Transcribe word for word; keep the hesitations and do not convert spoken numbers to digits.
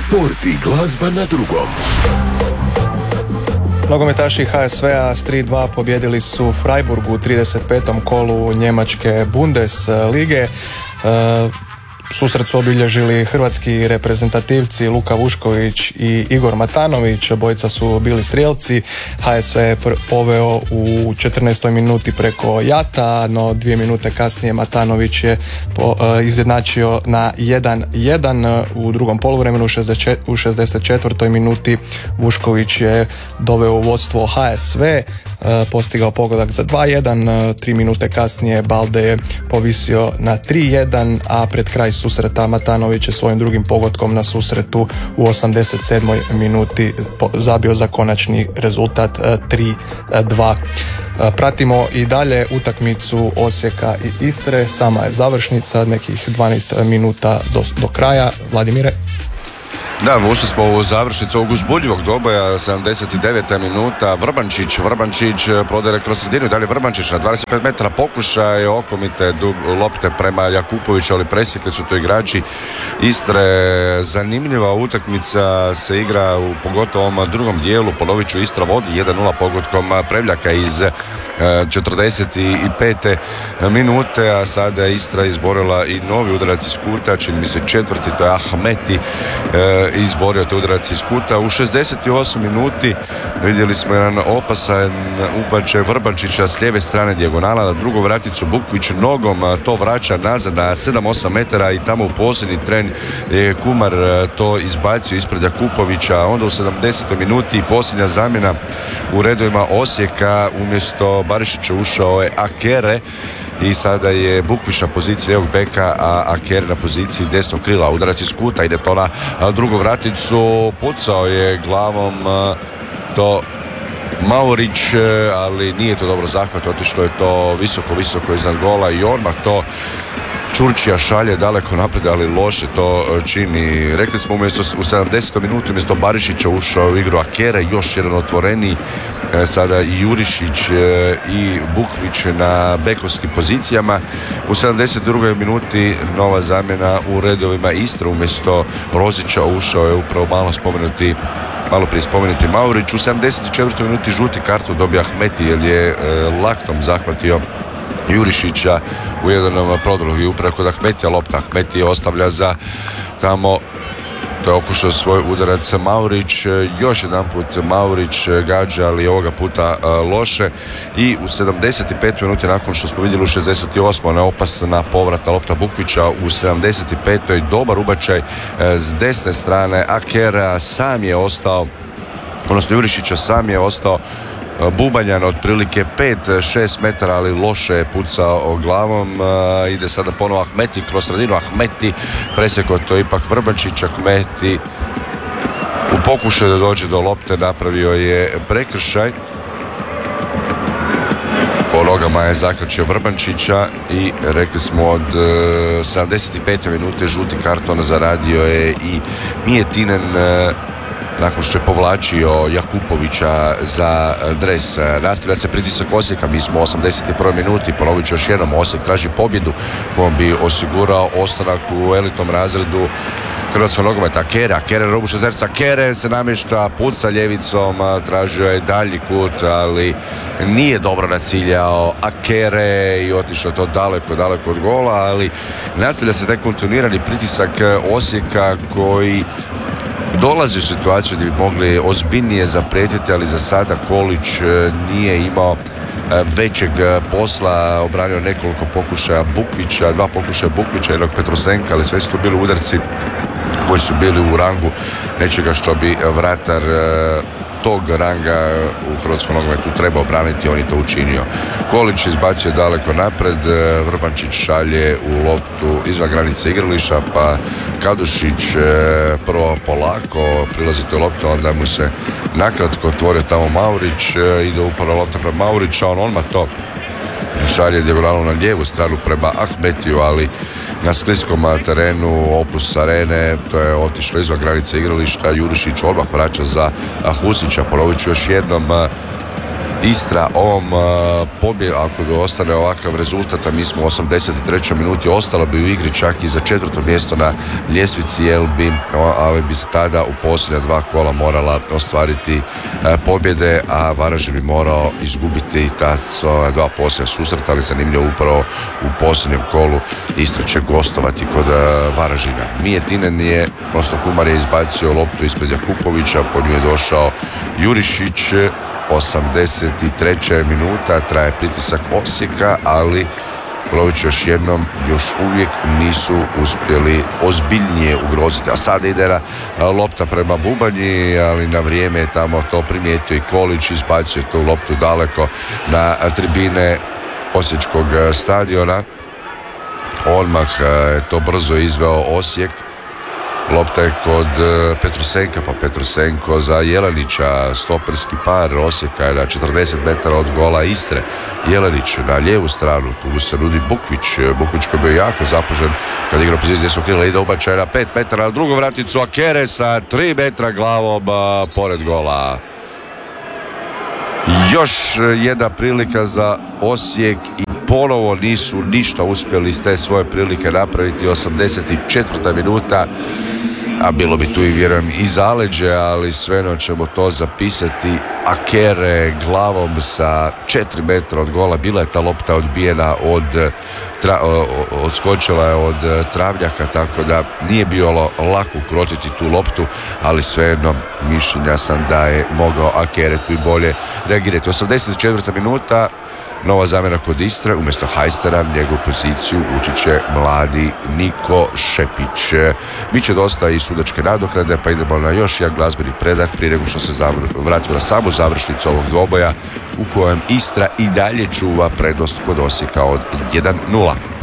Sport i glazba na drugom. Nogometaši H S V-a s tri dva pobjedili su Freiburg u trideset petom kolu njemačke Bundeslige. Uh, Susret su obilježili hrvatski reprezentativci Luka Vušković i Igor Matanović, obojica su bili strijelci. H S V je poveo u četrnaestoj minuti preko Jata, no dvije minute kasnije Matanović je po, uh, izjednačio na jedan jedan. U drugom poluvremenu u šezdeset četvrtoj minuti Vušković je doveo u vodstvo H S V, uh, postigao pogodak za dva jedan. Uh, tri minute kasnije Balde je povisio na tri jedan, a pred kraj susreta Matanović je svojim drugim pogodkom na susretu u osamdeset sedmoj minuti zabio za konačni rezultat tri dva. Pratimo i dalje utakmicu Osijeka i Istre, sama je završnica, nekih dvanaest minuta do, do kraja. Vladimire? Da, ušli smo u završnicu ovog uzbudljivog doboja, sedamdeset deveta minuta, Vrbančić, Vrbančić prodere kroz sredinu, dalje Vrbančić na dvadeset pet metara pokušaj okomite lopte prema Jakupoviću, ali presjekli su to igrači Istre. Zanimljiva utakmica se igra u pogotovo ovom drugom dijelu, ponovit ću, Istra vodi jedan nula pogodkom Prevljaka iz četrdeset pete minute, a sada je Istra izborila i novi udarac iz kuta, čini mi se četvrti, to je Ahmeti izborio te udarac iz kuta. U šezdeset osmoj minuti vidjeli smo jedan opasan ubačaj Vrbančića s lijeve strane dijagonala na drugu vraticu. Bukvić nogom to vraća nazad na sedam osam metara i tamo u posljednji tren je Kumar to izbacio ispred Jakupovića. Onda u sedamdesetoj minuti posljednja zamjena u redovima Osijeka, umjesto Barišića ušao je Akere i sada je Bukvić na poziciji lijevog beka, a Aker na poziciji desnog krila. Udarac iz kuta, ide to na drugu vraticu, pucao je glavom to Maurić, ali nije to dobro zahvat, otišlo je to visoko, visoko iznad gola i odmah to Čurčija šalje daleko naprijed, ali loše to čini. Rekli smo umjesto u sedamdesetoj minuti umjesto Barišića ušao u igru Akere, još jedan otvoreniji, sada i Jurišić i Bukvić na bekovskim pozicijama. U sedamdeset drugoj minuti nova zamjena u redovima Istre, umjesto Rozića ušao je upravo malo spomenuti malo prije spomenuti Maurić. U sedamdeset četvrtoj minuti žuti kartu dobio Ahmeti jer je laktom zahvatio Jurišića u jednom prodoru i upravo kod Ahmetija lopta. Ahmeti ostavlja za tamo, to je okušao svoj udarac Maurić, još jedan put Maurić gađa, ali ovoga puta uh, loše. I u sedamdeset petoj minuti nakon što smo vidjeli u šezdeset osmoj neopasna povrata lopta Bukvića, u sedamdeset petoj dobar ubačaj uh, s desne strane Akera, sam je ostao, odnosno Jurišića sam je ostao bubanjan otprilike pet šest metara, ali loše je pucao glavom. Uh, ide sada ponovo Ahmeti kroz sredinu, Ahmeti presjekao to ipak Vrbančić. Ahmeti u pokušaju da dođe do lopte napravio je prekršaj, po nogama je zakrčio Vrbančića i rekli smo od uh, sedamdeset pete minute žuti karton zaradio je i Mijetinen uh, nakon što je povlačio Jakupovića za dres. Nastavlja se pritisak Osijeka, mi smo u osamdeset prvoj minuti, ponovit ću još jednom, Osijek traži pobjedu kojom bi osigurao ostanak u elitnom razredu hrvatskog nogometa. Kere, Kere robu šezerca, Kere se namješta, puca ljevicom, tražio je dalji kut, ali nije dobro naciljao Akere i otišao to daleko, daleko od gola, ali nastavlja se taj kontinuirani pritisak Osijeka koji dolazi u situaciju gdje bi mogli ozbiljnije zaprijetiti, ali za sada Kolić nije imao većeg posla, obranio nekoliko pokušaja Bukvića, dva pokušaja Bukvića, jednog Petrusenka, ali sve su to bili udarci koji su bili u rangu nečega što bi vratar tog ranga u hrvatskom nogometu treba obraniti, on je to učinio. Kolić izbacio daleko napred, Vrbančić šalje u loptu izvan granice igrališta, pa Kadušić prvo polako prilazi toj loptu, onda mu se nakratko otvorio tamo Maurić, ide upravo lopta prema Maurića, on odmah to šalje dijagonalno na lijevu stranu prema Ahmetiju, ali na skliskom terenu Opus Arene to je otišlo izvan granice igrališta. Jurišić odmah vraća za Husića, ponovit ću još jednom, Istra ovom pobjed, ako ostane ovakav rezultat, a mi smo u osamdeset trećoj minuti, ostalo bi u igri čak i za četvrto mjesto na ljestvici, jel bi, ali bi se tada u posljednja dva kola morala ostvariti pobjede, a Varaždin bi morao izgubiti ta svoja dva posljednja susreta, ali zanimljivo upravo u posljednjem kolu Istra će gostovati kod Varaždina. Mijetinen je, odnosno Kumar je izbacio loptu ispred Jakupovića, po nju je došao Jurišić. osamdeset treća minuta, traje pritisak Osijeka, ali ponovit ću još jednom, još uvijek nisu uspjeli ozbiljnije ugroziti. A sada ide lopta prema Bubanji, ali na vrijeme je tamo to primijetio i Kolić, izbacio tu loptu daleko na tribine osječkog stadiona. Odmah je to brzo izveo Osijek. Lopta je kod Petrusenka, pa Petrusenko za Jelenića, stoperski par Osijeka je na četrdeset metara od gola Istre. Jelenić na lijevu stranu, tu se nudi Bukvić, Bukvić koji je bio jako zapužen kad igra pozicije desnog krila, ide ubačaj na pet metara, na drugu vraticu Akere sa tri metra glavom pored gola. Još jedna prilika za Osijek i ponovo nisu ništa uspjeli iz te svoje prilike napraviti. osamdeset četvrta minuta, a bilo bi tu i vjerujem i zaleđe, ali svejedno ćemo to zapisati. Akere glavom sa četiri metra od gola, bila je ta lopta odbijena od tra, odskočila je od travnjaka, tako da nije bilo lako ukrotiti tu loptu, ali svejedno mišljenja sam da je mogao Akere tu i bolje reagirati. osamdeset četvrta minuta, nova zamjena kod Istre, umjesto Hajstera njegovu poziciju ući će mladi Niko Šepić. Biće dosta i sudačke nadoknade, pa idemo na još jedan glazbeni predah prije nego što se zavr... vratimo na samu završnicu ovog dvoboja u kojem Istra i dalje čuva prednost kod Osijeka od jedan nula.